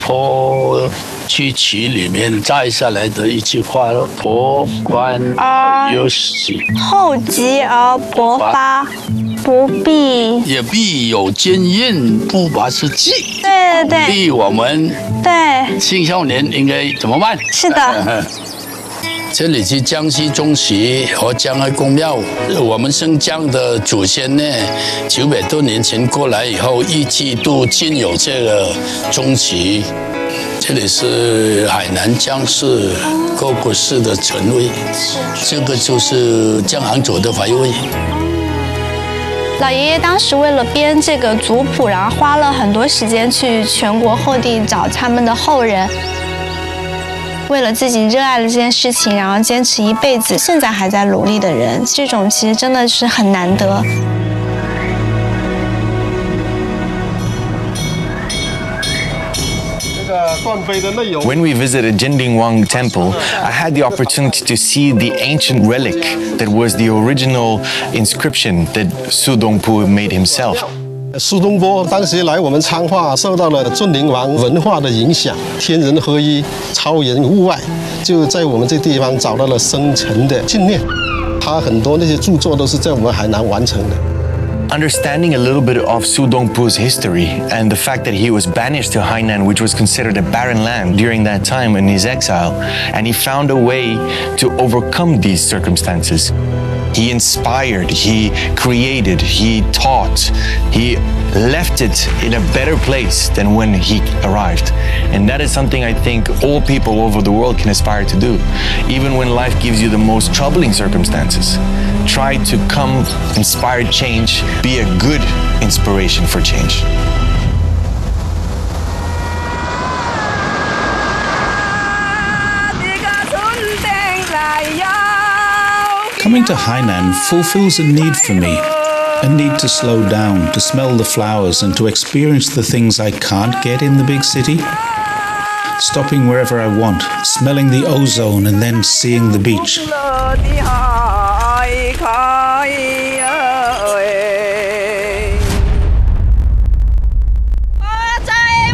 坡曲奇里面摘下来的一句话：博观有喜， 厚积而薄发，不必。 也必有坚韧，不拔之计。 对对对。 鼓励我们对青少年应该怎么办？ 是的。 这里是江西中旗和江爱公庙，我们生姜的祖先呢，900多年前过来以后，一直都建有这个中旗。这里是海南江市各个市的城位，这个就是江杭左的牌位。 老爷爷当时为了编这个族谱，然后花了很多时间去全国后地找他们的后人。为了自己热爱的这件事情，然后坚持一辈子，现在还在努力的人，这种其实真的是很难得。 When we visited Jindingwang Temple, I had the opportunity to see the ancient relic that was the original inscription that Su Dongpu made himself. 苏东坡当时来我们昌化，受到了峻陵王文化的影响，天人合一，超人物外，就在我们这地方找到了生辰的纪念。他很多那些著作都是在我们海南完成的。 Understanding a little bit of Su Dongpu's history and the fact that he was banished to Hainan, which was considered a barren land during that time in his exile, and he found a way to overcome these circumstances. He inspired, he created, he taught, he left it in a better place than when he arrived. And that is something I think all people over the world can aspire to do. Even when life gives you the most troubling circumstances, try to come inspire change, be a good inspiration for change. Coming to Hainan fulfills a need for me, a need to slow down, to smell the flowers and to experience the things I can't get in the big city. Stopping wherever I want, smelling the ozone and then seeing the beach.